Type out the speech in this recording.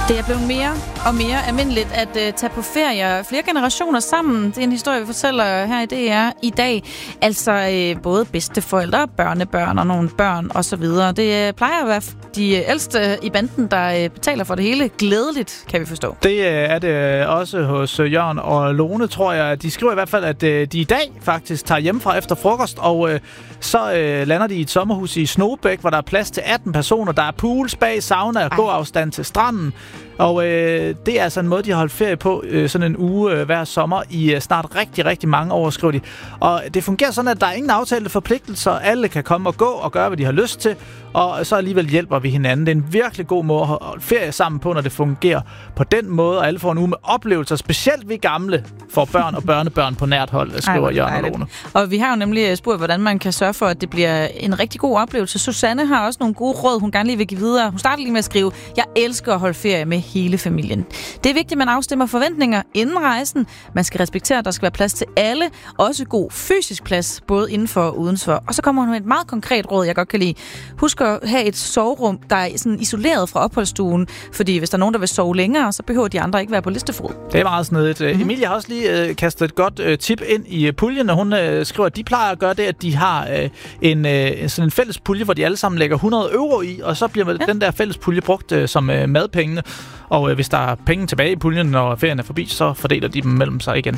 Det er blevet mere og mere almindeligt at tage på ferie flere generationer sammen. Det er en historie, vi fortæller her i DR i dag. Altså både bedsteforældre, børnebørn og nogle børn osv. Det plejer at være de ældste i banden, der betaler for det hele. Glædeligt, kan vi forstå. Det er det også hos Jørgen og Lone, tror jeg. De skriver i hvert fald, at de i dag faktisk tager hjemmefra efter frokost, og så lander de i et sommerhus i Snobæk, hvor der er plads til 18 personer. Der er pool, spa, sauna og gåafstand til stranden. Og det er altså en måde, de har holdt ferie på sådan en uge hver sommer i snart rigtig, rigtig mange år, skriver de. Og det fungerer sådan, at der er ingen aftalte forpligtelser. Alle kan komme og gå og gøre, hvad de har lyst til. Og så alligevel hjælper vi hinanden. Det er en virkelig god måde at holde ferie sammen på, når det fungerer på den måde. Og alle får en uge med oplevelser, specielt vi gamle får børn og børnebørn på nært hold, skriver Jørgen og Lone. Og vi har jo nemlig spurgt, hvordan man kan sørge for, at det bliver en rigtig god oplevelse. Susanne har også nogle gode råd, hun gerne lige vil give videre. Hun starter lige med at skrive, jeg elsker at holde ferie med hele familien. Det er vigtigt, at man afstemmer forventninger inden rejsen. Man skal respektere, at der skal være plads til alle. Også god fysisk plads, både indenfor og udenfor. Og så kommer hun med et meget konkret råd, jeg godt kan lide. Husk at have et soverum, der er sådan isoleret fra opholdsstuen. Fordi hvis der er nogen, der vil sove længere, så behøver de andre ikke være på listefod. Det er meget snedigt. Emilie har også lige kastet et godt tip ind i puljen, og hun skriver, at de plejer at gøre det, at de har sådan en fælles pulje, hvor de alle sammen lægger 100 euro i, og så bliver den der fælles pulje brugt som madpengene. Og hvis der er penge tilbage i puljen, når ferien er forbi, så fordeler de dem mellem sig igen.